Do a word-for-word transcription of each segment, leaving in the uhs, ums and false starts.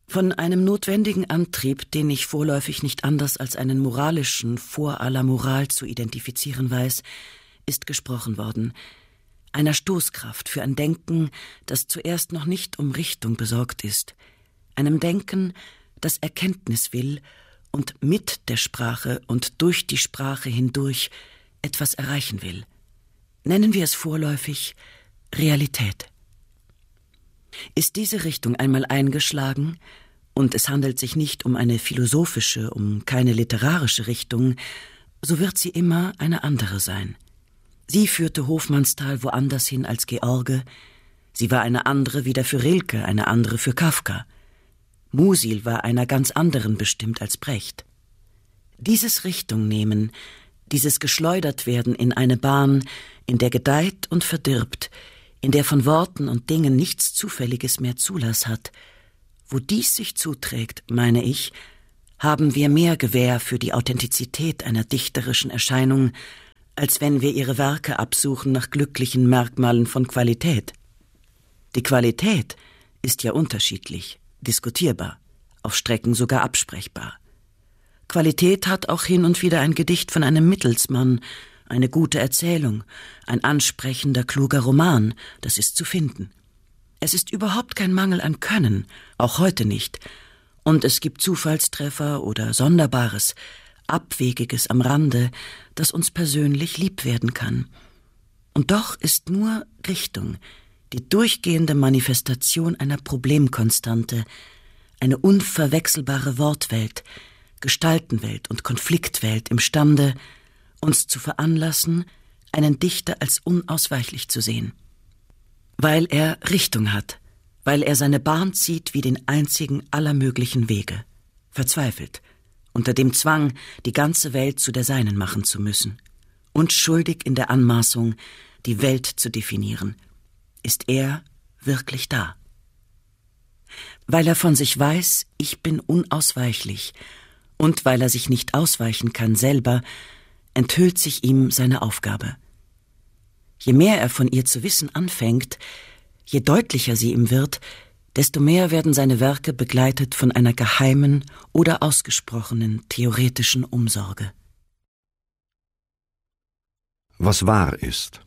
Von einem notwendigen Antrieb, den ich vorläufig nicht anders als einen moralischen vor aller Moral zu identifizieren weiß, ist gesprochen worden. Einer Stoßkraft für ein Denken, das zuerst noch nicht um Richtung besorgt ist. Einem Denken, das Erkenntnis will und mit der Sprache und durch die Sprache hindurch etwas erreichen will. Nennen wir es vorläufig Realität. Ist diese Richtung einmal eingeschlagen, und es handelt sich nicht um eine philosophische, um keine literarische Richtung, so wird sie immer eine andere sein. Sie führte Hofmannsthal woanders hin als George, sie war eine andere wieder für Rilke, eine andere für Kafka. Musil war einer ganz anderen bestimmt als Brecht. Dieses Richtungnehmen, dieses Geschleudert werden in eine Bahn, in der gedeiht und verdirbt, in der von Worten und Dingen nichts Zufälliges mehr Zulass hat, wo dies sich zuträgt, meine ich, haben wir mehr Gewähr für die Authentizität einer dichterischen Erscheinung, als wenn wir ihre Werke absuchen nach glücklichen Merkmalen von Qualität. Die Qualität ist ja unterschiedlich, diskutierbar, auf Strecken sogar absprechbar. Qualität hat auch hin und wieder ein Gedicht von einem Mittelsmann, eine gute Erzählung, ein ansprechender, kluger Roman, das ist zu finden. Es ist überhaupt kein Mangel an Können, auch heute nicht. Und es gibt Zufallstreffer oder Sonderbares, Abwegiges am Rande, das uns persönlich lieb werden kann. Und doch ist nur Richtung, die durchgehende Manifestation einer Problemkonstante, eine unverwechselbare Wortwelt, Gestaltenwelt und Konfliktwelt imstande, uns zu veranlassen, einen Dichter als unausweichlich zu sehen. Weil er Richtung hat, weil er seine Bahn zieht wie den einzigen aller möglichen Wege, verzweifelt, unter dem Zwang, die ganze Welt zu der seinen machen zu müssen, und schuldig in der Anmaßung, die Welt zu definieren, ist er wirklich da. Weil er von sich weiß, ich bin unausweichlich, und weil er sich nicht ausweichen kann selber, enthüllt sich ihm seine Aufgabe. Je mehr er von ihr zu wissen anfängt, je deutlicher sie ihm wird, desto mehr werden seine Werke begleitet von einer geheimen oder ausgesprochenen theoretischen Umsorge. Was wahr ist.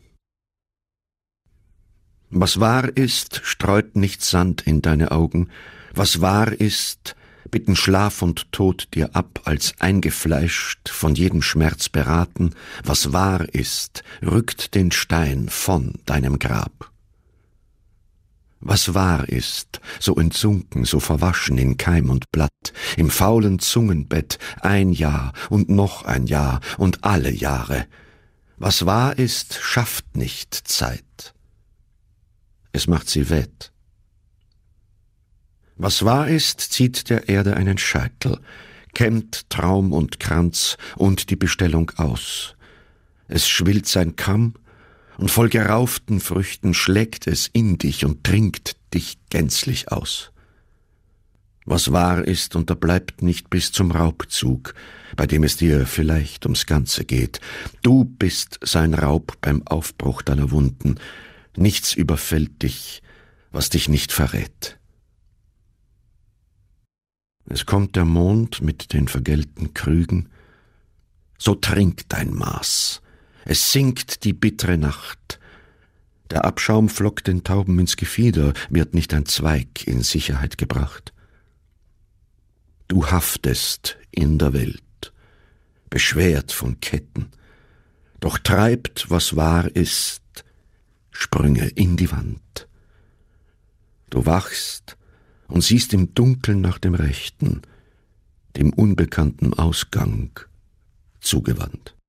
Was wahr ist, streut nicht Sand in deine Augen. Was wahr ist, bitten Schlaf und Tod dir ab, als eingefleischt, von jedem Schmerz beraten. Was wahr ist, rückt den Stein von deinem Grab. Was wahr ist, so entsunken, so verwaschen in Keim und Blatt, im faulen Zungenbett ein Jahr und noch ein Jahr und alle Jahre. Was wahr ist, schafft nicht Zeit. Es macht sie wett. Was wahr ist, zieht der Erde einen Scheitel, kämmt Traum und Kranz und die Bestellung aus. Es schwillt sein Kamm, und voll gerauften Früchten schlägt es in dich und trinkt dich gänzlich aus. Was wahr ist, unterbleibt nicht bis zum Raubzug, bei dem es dir vielleicht ums Ganze geht. Du bist sein Raub beim Aufbruch deiner Wunden. Nichts überfällt dich, was dich nicht verrät. Es kommt der Mond mit den vergällten Krügen. So trink dein Maß. Es sinkt die bittere Nacht. Der Abschaum flockt den Tauben ins Gefieder, wird nicht ein Zweig in Sicherheit gebracht. Du haftest in der Welt, beschwert von Ketten, doch treibt, was wahr ist, Sprünge in die Wand. Du wachst und siehst im Dunkeln nach dem Rechten, dem unbekannten Ausgang zugewandt.